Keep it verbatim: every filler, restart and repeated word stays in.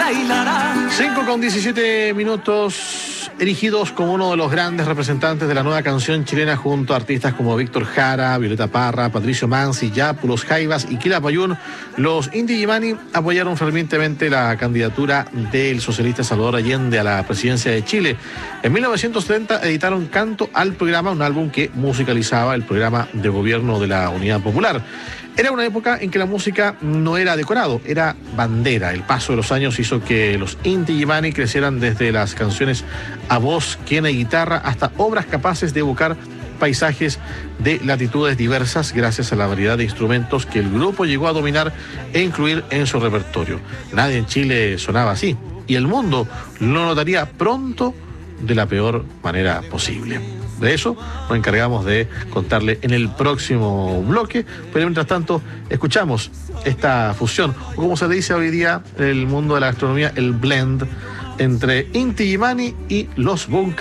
cinco con diecisiete minutos, erigidos como uno de los grandes representantes de la nueva canción chilena junto a artistas como Víctor Jara, Violeta Parra, Patricio Mansi, Yapu, Los Jaivas y Quilapayún. Los Inti Illimani apoyaron fervientemente la candidatura del socialista Salvador Allende a la presidencia de Chile. En mil novecientos setenta editaron Canto al Programa, un álbum que musicalizaba el programa de gobierno de la Unidad Popular. Era una época en que la música no era decorado, era bandera. El paso de los años hizo que los Inti Illimani crecieran desde las canciones a voz, quena y guitarra hasta obras capaces de evocar paisajes de latitudes diversas gracias a la variedad de instrumentos que el grupo llegó a dominar e incluir en su repertorio. Nadie en Chile sonaba así y el mundo lo notaría pronto de la peor manera posible. De eso nos encargamos de contarle en el próximo bloque, pero mientras tanto escuchamos esta fusión, o como se dice hoy día en el mundo de la gastronomía, el blend entre Inti Illimani y Los Bunkers.